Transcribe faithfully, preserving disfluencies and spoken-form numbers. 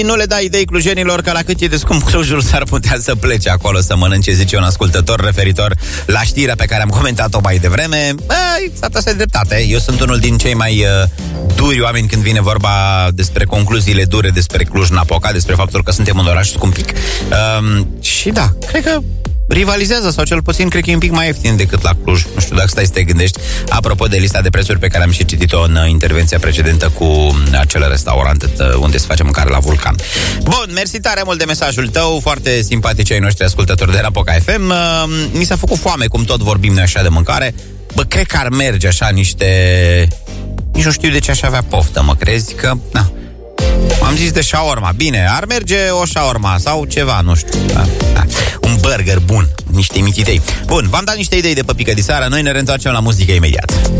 Nu le dai idei clujenilor că la cât e de scump Clujul s-ar putea să plece acolo să mănânce, zice un ascultător referitor la știrea pe care am comentat-o mai devreme. Bă, exact, asta e dreptate. Eu sunt unul din cei mai uh, duri oameni când vine vorba despre concluziile dure despre Cluj-Napoca, despre faptul că suntem un oraș scumpic. Uh, și da, cred că rivalizează, sau cel puțin cred că e un pic mai ieftin decât la Cluj. Nu știu dacă stai să te gândești, apropo de lista de prețuri pe care am și citit-o în intervenția precedentă cu acel restaurant unde se face mâncare la Vulcan. Bun, mersi tare mult de mesajul tău, foarte simpatici ai noștri ascultători de Napoca F M. Mi s-a făcut foame, cum tot vorbim noi așa de mâncare. Bă, cred că ar merge așa niște... Nici nu știu de ce aș avea poftă, mă crezi că... Na. Am zis de shawarma. Bine, ar merge o shawarma sau ceva, nu știu. Da, da. Un burger bun, niște mititei. Bun, v-am dat niște idei de păpică de seară. Noi ne reîntoarcem la muzică imediat.